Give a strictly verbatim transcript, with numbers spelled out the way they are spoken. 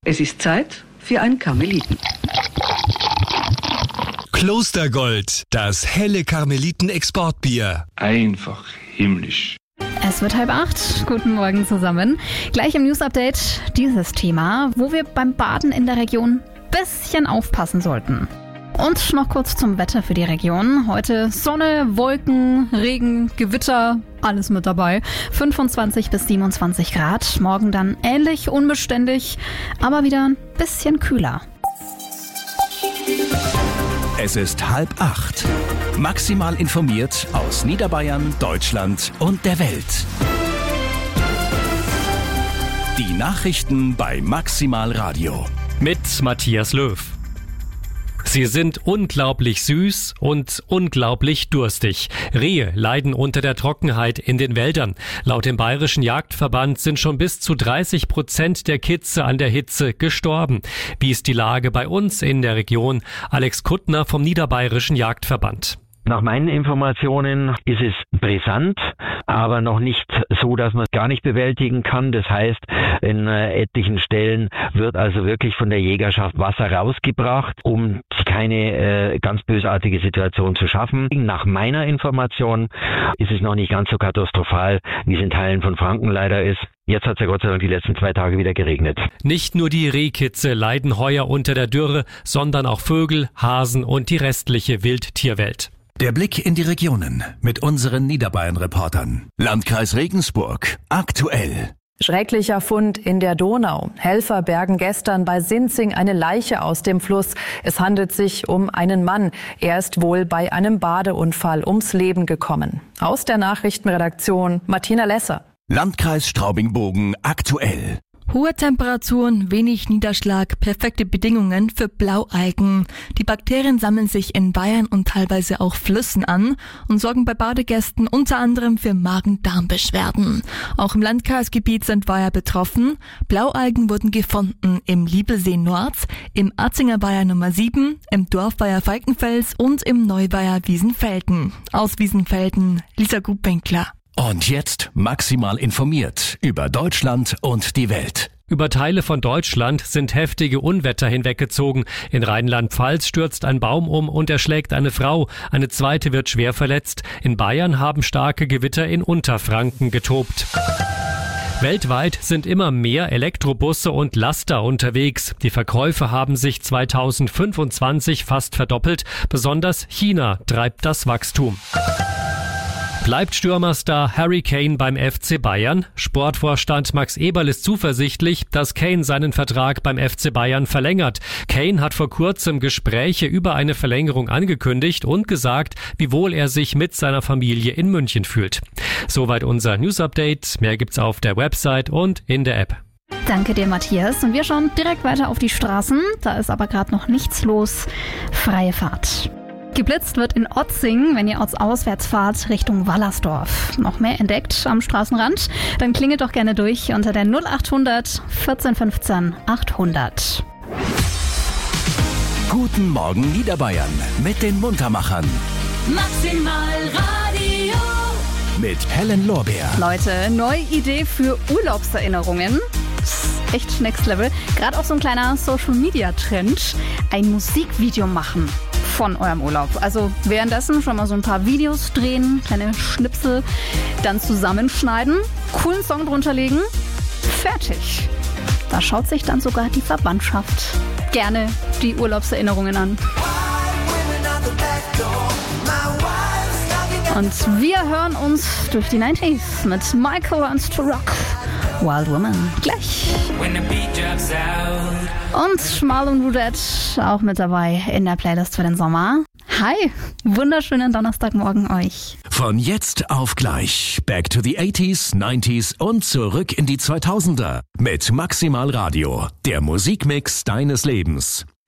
Es ist Zeit für ein Karmeliten. Klostergold, das helle Karmeliten-Exportbier. Einfach himmlisch. Es wird halb acht. Guten Morgen zusammen. Gleich im News-Update dieses Thema, wo wir beim Baden in der Region ein bisschen aufpassen sollten. Und noch kurz zum Wetter für die Region. Heute Sonne, Wolken, Regen, Gewitter, alles mit dabei. fünfundzwanzig bis siebenundzwanzig Grad. Morgen dann ähnlich unbeständig, aber wieder ein bisschen kühler. Es ist halb acht. Maximal informiert aus Niederbayern, Deutschland und der Welt. Die Nachrichten bei Maximal Radio. Mit Matthias Löw. Sie sind unglaublich süß und unglaublich durstig. Rehe leiden unter der Trockenheit in den Wäldern. Laut dem Bayerischen Jagdverband sind schon bis zu dreißig Prozent der Kitze an der Hitze gestorben. Wie ist die Lage bei uns in der Region? Alex Kuttner vom Niederbayerischen Jagdverband. Nach meinen Informationen ist es brisant, aber noch nicht so, dass man es gar nicht bewältigen kann. Das heißt, in äh, etlichen Stellen wird also wirklich von der Jägerschaft Wasser rausgebracht, um keine äh, ganz bösartige Situation zu schaffen. Nach meiner Information ist es noch nicht ganz so katastrophal, wie es in Teilen von Franken leider ist. Jetzt hat es ja Gott sei Dank die letzten zwei Tage wieder geregnet. Nicht nur die Rehkitze leiden heuer unter der Dürre, sondern auch Vögel, Hasen und die restliche Wildtierwelt. Der Blick in die Regionen mit unseren Niederbayern-Reportern. Landkreis Regensburg. Aktuell. Schrecklicher Fund in der Donau. Helfer bergen gestern bei Sinzing eine Leiche aus dem Fluss. Es handelt sich um einen Mann. Er ist wohl bei einem Badeunfall ums Leben gekommen. Aus der Nachrichtenredaktion Martina Lesser. Landkreis Straubing-Bogen aktuell. Hohe Temperaturen, wenig Niederschlag, perfekte Bedingungen für Blaualgen. Die Bakterien sammeln sich in Weihern und teilweise auch Flüssen an und sorgen bei Badegästen unter anderem für Magen-Darm-Beschwerden. Auch im Landkreisgebiet sind Weiher betroffen. Blaualgen wurden gefunden im Liebelsee Nord, im Atzinger Weiher Nummer sieben, im Dorfweiher Falkenfels und im Neuweiher Wiesenfelden. Aus Wiesenfelden, Lisa Gutwinkler. Und jetzt maximal informiert über Deutschland und die Welt. Über Teile von Deutschland sind heftige Unwetter hinweggezogen. In Rheinland-Pfalz stürzt ein Baum um und erschlägt eine Frau. Eine zweite wird schwer verletzt. In Bayern haben starke Gewitter in Unterfranken getobt. Weltweit sind immer mehr Elektrobusse und Laster unterwegs. Die Verkäufe haben sich zweitausendfünfundzwanzig fast verdoppelt. Besonders China treibt das Wachstum. Bleibt Stürmerstar Harry Kane beim F C Bayern? Sportvorstand Max Eberl ist zuversichtlich, dass Kane seinen Vertrag beim F C Bayern verlängert. Kane hat vor kurzem Gespräche über eine Verlängerung angekündigt und gesagt, wie wohl er sich mit seiner Familie in München fühlt. Soweit unser News-Update. Mehr gibt's auf der Website und in der App. Danke dir, Matthias. Und wir schauen direkt weiter auf die Straßen. Da ist aber gerade noch nichts los. Freie Fahrt. Geblitzt wird in Otzing, wenn ihr ortsauswärts fahrt, Richtung Wallersdorf. Noch mehr entdeckt am Straßenrand? Dann klingelt doch gerne durch unter der null achthundert vierzehn fünfzehn achthundert. Guten Morgen Niederbayern mit den Muntermachern. Maximal Radio. Mit Helen Lorbeer. Leute, neue Idee für Urlaubserinnerungen. Echt next level. Gerade auch so ein kleiner Social-Media-Trend. Ein Musikvideo machen von eurem Urlaub. Also währenddessen schon mal so ein paar Videos drehen, kleine Schnipsel, dann zusammenschneiden, coolen Song drunter legen, fertig. Da schaut sich dann sogar die Verwandtschaft gerne die Urlaubserinnerungen an. Und wir hören uns durch die neunziger mit Michael Wants to Rock. Wild Woman. Gleich. Und Schmal und Rudette auch mit dabei in der Playlist für den Sommer. Hi, wunderschönen Donnerstagmorgen euch. Von jetzt auf gleich. Back to the eighties, nineties und zurück in die zweitausender. Mit Maximal Radio. Der Musikmix deines Lebens.